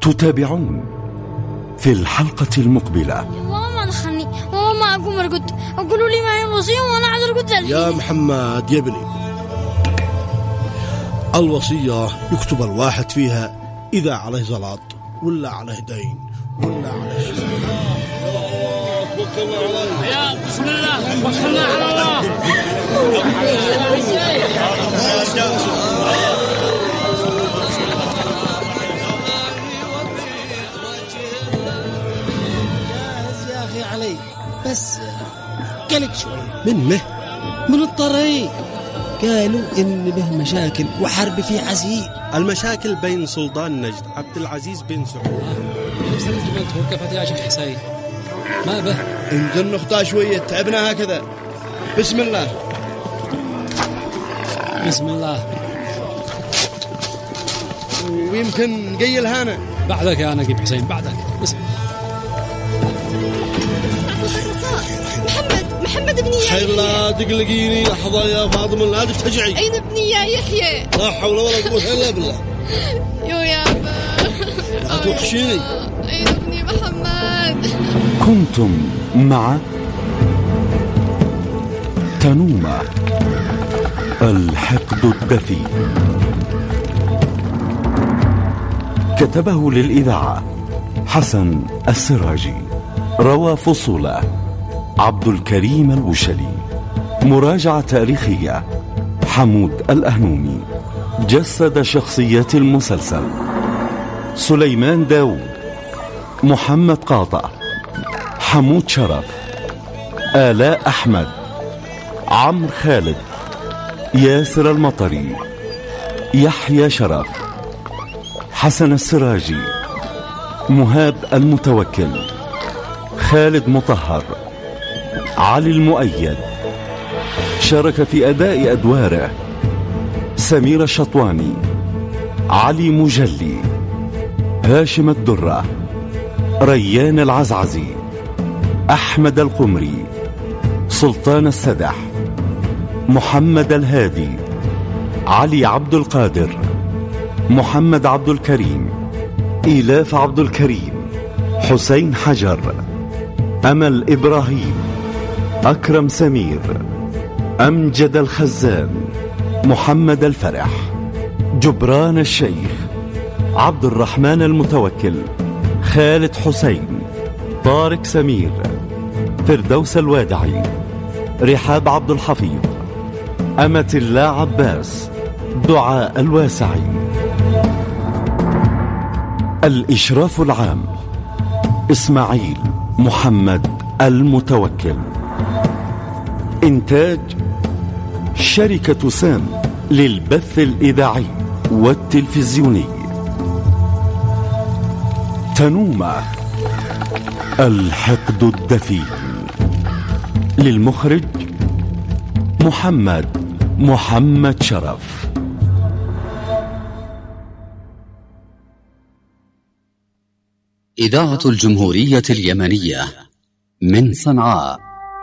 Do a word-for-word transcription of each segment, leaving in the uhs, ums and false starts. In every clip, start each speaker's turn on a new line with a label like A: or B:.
A: تتابعون في الحلقة المقبلة.
B: والله ما دخلني، والله ما أقوم أرقد، أقولوا لي معي الوصية وأنا عاد أرقد الحين.
C: يا محمد يا ابني، الوصية يكتب الواحد فيها إذا عليه زلاط ولا عليه دين ولا عليه شيء.
D: يا بسم الله بسم الله على الله.
E: يا أخي علي بس قلق شوي.
C: من مه؟
E: من الطريق قالوا إن به مشاكل وحرب في عسير.
C: المشاكل بين سلطان نجد عبد العزيز بن سعود.
D: توقفت يا شيخ حسين ما به.
C: انزل نخطأ شوية تعبنا هكذا. بسم الله
D: بسم الله.
C: ويمكن نقيل هانا
D: بعدك يا نقيب حسين بعدك. بسم
F: محمد محمد ابني يا
C: خير لا تقلقيني لحظة يا فاطمة، لا تفتجعي.
F: أين ابني يا يحيى؟
C: لا حول ولا قوة إلا بالله.
F: يو يا أبا
C: لا توحشيني.
F: أين ابني محمد؟
A: كنتم مع تنومة الحقد الدفي، كتبه للإذاعة حسن السراجي، روى فصوله عبد الكريم الوشلي، مراجعة تاريخية حمود الأهنومي، جسد شخصيات المسلسل سليمان داود، محمد قاطع، حمود شرف، آلاء أحمد، عمرو خالد، ياسر المطري، يحيى شرف، حسن السراجي، مهاب المتوكل، خالد مطهر، علي المؤيد. شارك في أداء أدواره سمير الشطواني، علي مجلي، هاشم الدرة، ريان العزعزي، أحمد القمري، سلطان السدح، محمد الهادي، علي عبد القادر، محمد عبد الكريم، إيلاف عبد الكريم، حسين حجر، أمل إبراهيم، أكرم سمير، أمجد الخزان، محمد الفرح، جبران الشيخ، عبد الرحمن المتوكل، خالد حسين، طارق سمير، فردوس الوادعي، رحاب عبد الحفيظ، أمة الله عباس، دعاء الواسعي. الإشراف العام إسماعيل محمد المتوكل. إنتاج شركة سام للبث الإذاعي والتلفزيوني. تنومة الحقد الدفي، للمخرج محمد محمد شرف.
G: إذاعة الجمهورية اليمنية من صنعاء.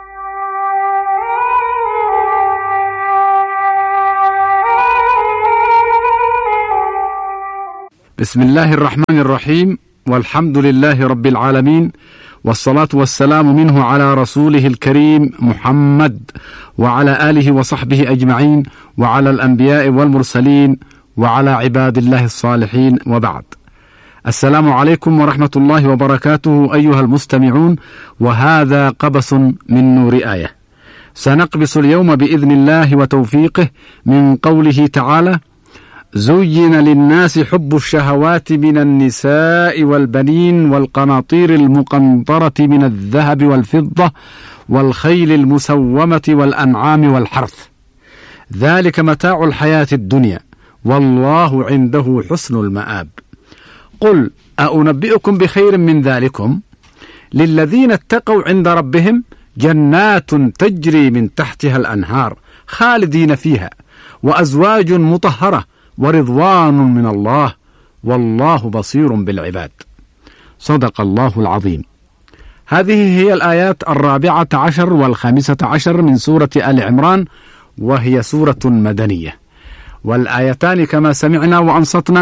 H: بسم الله الرحمن الرحيم، والحمد لله رب العالمين، والصلاة والسلام منه على رسوله الكريم محمد وعلى آله وصحبه أجمعين، وعلى الأنبياء والمرسلين، وعلى عباد الله الصالحين، وبعد. السلام عليكم ورحمة الله وبركاته أيها المستمعون، وهذا قبس من نور آية. سنقبس اليوم بإذن الله وتوفيقه من قوله تعالى: زين للناس حب الشهوات من النساء والبنين والقناطير المقنطرة من الذهب والفضة والخيل المسومة والأنعام والحرث، ذلك متاع الحياة الدنيا والله عنده حسن المآب. قل أنبئكم بخير من ذلكم؟ للذين اتقوا عند ربهم جنات تجري من تحتها الأنهار خالدين فيها، وأزواج مطهرة، ورضوان من الله، والله بصير بالعباد. صدق الله العظيم. هذه هي الآيات الرابعة عشر والخامسة عشر من سورة آل عمران، وهي سورة مدنية، والآيتان كما سمعنا وأنصتنا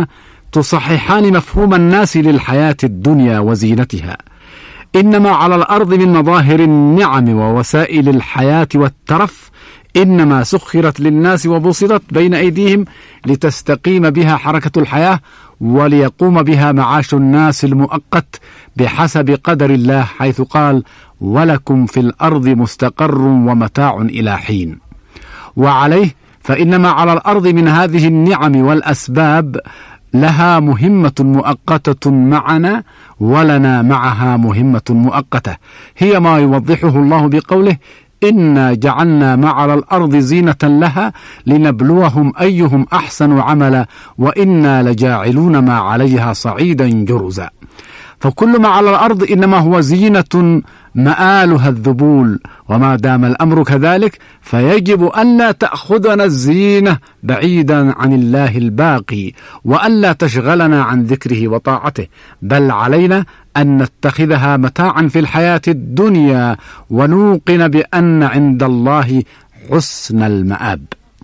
H: تصححان مفهوم الناس للحياة الدنيا وزينتها. إنما على الأرض من مظاهر النعم ووسائل الحياة والترف إنما سخرت للناس وبسطت بين أيديهم لتستقيم بها حركة الحياة وليقوم بها معاش الناس المؤقت بحسب قدر الله، حيث قال: ولكم في الأرض مستقر ومتاع إلى حين. وعليه فإنما على الأرض من هذه النعم والأسباب لها مهمة مؤقتة معنا ولنا معها مهمة مؤقتة، هي ما يوضحه الله بقوله: إنا جعلنا ما على الأرض زينة لها لنبلوهم أيهم أحسن عملا وإنا لجاعلون ما عليها صعيدا جرزا. فكل ما على الأرض إنما هو زينة مآلها الذبول، وما دام الأمر كذلك فيجب أن لا تأخذنا الزينة بعيدا عن الله الباقي، وأن لا تشغلنا عن ذكره وطاعته، بل علينا أن نتخذها متاعا في الحياة الدنيا ونوقن بأن عند الله حسن المآب.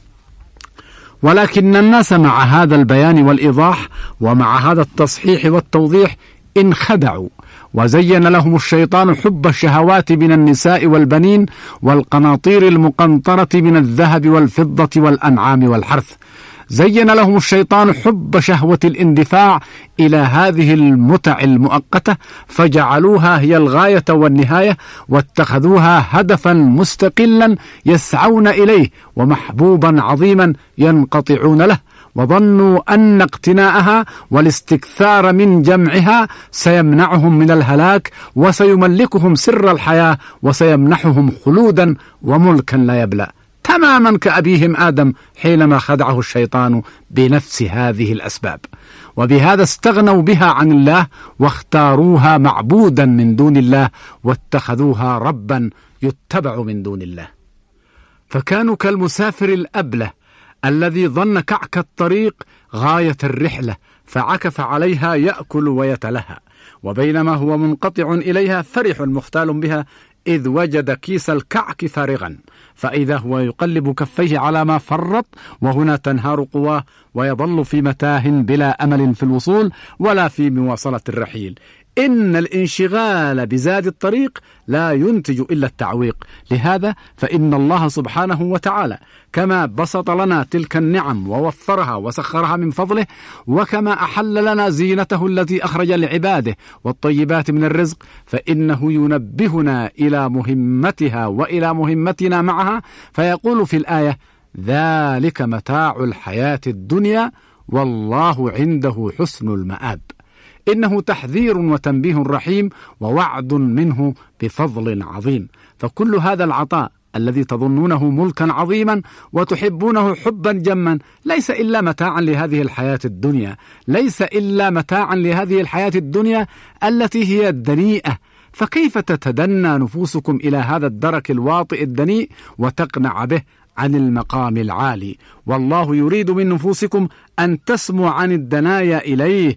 H: ولكن الناس مع هذا البيان والإيضاح ومع هذا التصحيح والتوضيح انخدعوا، وزين لهم الشيطان حب الشهوات من النساء والبنين والقناطير المقنطرة من الذهب والفضة والأنعام والحرث. زين لهم الشيطان حب شهوة الاندفاع إلى هذه المتع المؤقتة، فجعلوها هي الغاية والنهاية، واتخذوها هدفا مستقلا يسعون إليه ومحبوبا عظيما ينقطعون له، وظنوا أن اقتناءها والاستكثار من جمعها سيمنعهم من الهلاك وسيملكهم سر الحياة وسيمنحهم خلودا وملكا لا يبلى، تماما كأبيهم آدم حينما خدعه الشيطان بنفس هذه الأسباب. وبهذا استغنوا بها عن الله واختاروها معبودا من دون الله واتخذوها ربا يتبع من دون الله. فكانوا كالمسافر الأبله الذي ظن كعك الطريق غاية الرحلة فعكف عليها يأكل ويتلهى، وبينما هو منقطع إليها فرح مختال بها إذ وجد كيس الكعك فارغا، فإذا هو يقلب كفيه على ما فرط، وهنا تنهار قواه ويظل في متاه بلا أمل في الوصول ولا في مواصلة الرحيل. إن الانشغال بزاد الطريق لا ينتج إلا التعويق. لهذا فإن الله سبحانه وتعالى كما بسط لنا تلك النعم ووفرها وسخرها من فضله، وكما أحل لنا زينته التي أخرج لعباده والطيبات من الرزق، فإنه ينبهنا إلى مهمتها وإلى مهمتنا معها، فيقول في الآية: ذلك متاع الحياة الدنيا والله عنده حسن المآب. إنه تحذير وتنبيه رحيم ووعد منه بفضل عظيم. فكل هذا العطاء الذي تظنونه ملكا عظيما وتحبونه حبا جما ليس إلا متاعا لهذه الحياة الدنيا، ليس إلا متاعا لهذه الحياة الدنيا التي هي الدنيئة. فكيف تتدنى نفوسكم إلى هذا الدرك الواطئ الدنيء وتقنع به عن المقام العالي؟ والله يريد من نفوسكم أن تسمو عن الدنايا إليه.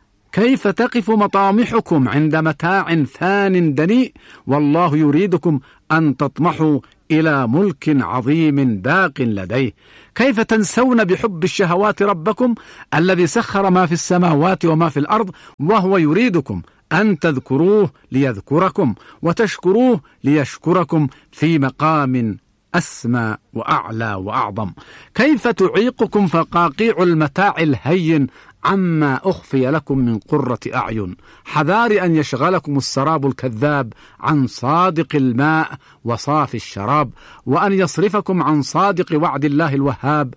H: كيف تقف مطامحكم عند متاع فان دنيء والله يريدكم أن تطمحوا إلى ملك عظيم باق لديه؟ كيف تنسون بحب الشهوات ربكم الذي سخر ما في السماوات وما في الأرض، وهو يريدكم أن تذكروه ليذكركم وتشكروه ليشكركم في مقام أسمى وأعلى وأعظم؟ كيف تعيقكم فقاقيع المتاع الهين عما أخفي لكم من قرة أعين؟ حذار أن يشغلكم السراب الكذاب عن صادق الماء وصافي الشراب، وأن يصرفكم عن صادق وعد الله الوهاب،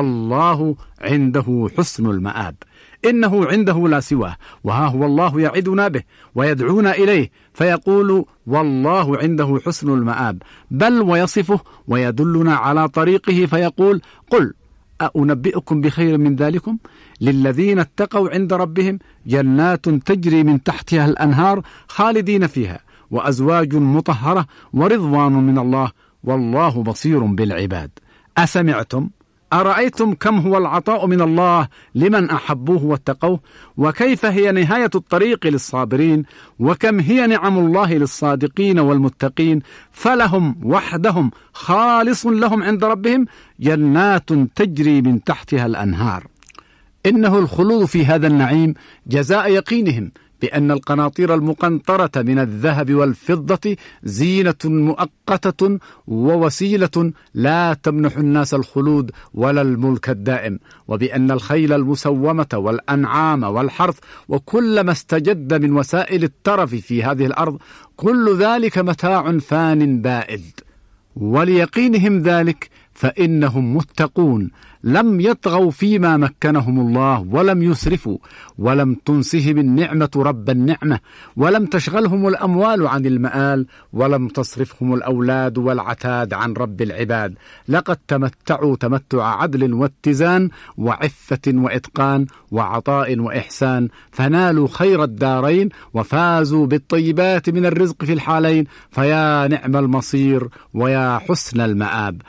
H: والله عنده حسن المآب. إنه عنده لا سواه، وها هو الله يعدنا به ويدعونا إليه، فيقول والله عنده حسن المآب، بل ويصفه ويدلنا على طريقه فيقول: قل أنبئكم بخير من ذلكم للذين اتقوا عند ربهم جنات تجري من تحتها الأنهار خالدين فيها وأزواج مطهرة ورضوان من الله والله بصير بالعباد. أسمعتم؟ أرأيتم كم هو العطاء من الله لمن أحبوه واتقوه، وكيف هي نهاية الطريق للصابرين، وكم هي نعم الله للصادقين والمتقين، فلهم وحدهم خالص لهم عند ربهم جنات تجري من تحتها الأنهار. إنه الخلود في هذا النعيم جزاء يقينهم بأن القناطير المقنطرة من الذهب والفضة زينة مؤقتة ووسيلة لا تمنح الناس الخلود ولا الملك الدائم، وبأن الخيل المسومة والأنعام والحرث وكل ما استجد من وسائل الترف في هذه الأرض كل ذلك متاع فان بائد. وليقينهم ذلك فإنهم متقون لم يطغوا فيما مكنهم الله، ولم يسرفوا، ولم تنسهم النعمة رب النعمة، ولم تشغلهم الأموال عن المآل، ولم تصرفهم الأولاد والعتاد عن رب العباد. لقد تمتعوا تمتع عدل واتزان وعفة وإتقان وعطاء وإحسان، فنالوا خير الدارين وفازوا بالطيبات من الرزق في الحالين، فيا نعم المصير ويا حسن المآب.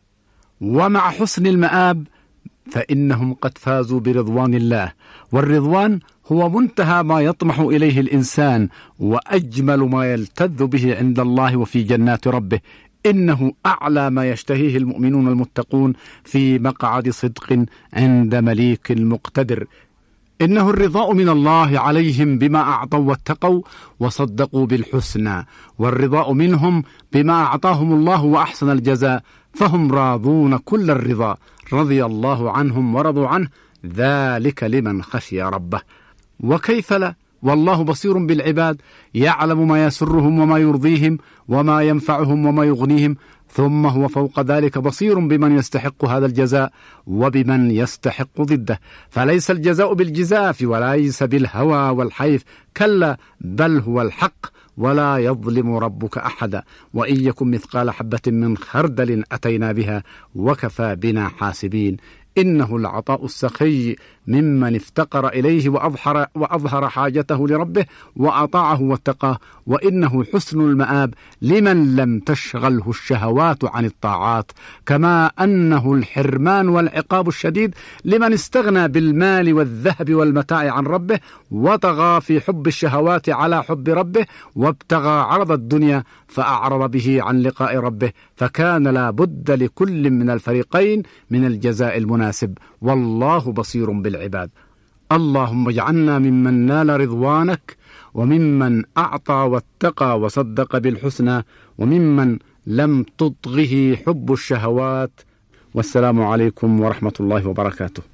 H: ومع حسن المآب فإنهم قد فازوا برضوان الله، والرضوان هو منتهى ما يطمح إليه الإنسان وأجمل ما يلتذ به عند الله وفي جنات ربه. إنه أعلى ما يشتهيه المؤمنون المتقون في مقعد صدق عند مليك مقتدر. إنه الرضاء من الله عليهم بما أعطوا واتقوا وصدقوا بالحسنى، والرضاء منهم بما أعطاهم الله وأحسن الجزاء، فهم راضون كل الرضا، رضي الله عنهم ورضوا عنه، ذلك لمن خشي ربه. وكيف لا، والله بصير بالعباد، يعلم ما يسرهم وما يرضيهم وما ينفعهم وما يغنيهم، ثم هو فوق ذلك بصير بمن يستحق هذا الجزاء وبمن يستحق ضده. فليس الجزاء بالجزاف وليس بالهوى والحيف، كلا بل هو الحق، ولا يظلم ربك أحدا، وإن يكن مثقال حبة من خردل أتينا بها وكفى بنا حاسبين. إنه العطاء السخي ممن افتقر إليه وأظهر, وأظهر حاجته لربه وأطاعه واتقاه، وإنه حسن المآب لمن لم تشغله الشهوات عن الطاعات، كما أنه الحرمان والعقاب الشديد لمن استغنى بالمال والذهب والمتاع عن ربه وطغى في حب الشهوات على حب ربه وابتغى عرض الدنيا فأعرض به عن لقاء ربه، فكان لا بد لكل من الفريقين من الجزاء المناسب، والله بصير بالعباد. اللهم اجعلنا ممن نال رضوانك، وممن أعطى واتقى وصدق بالحسنى، وممن لم تطغه حب الشهوات. والسلام عليكم ورحمة الله وبركاته.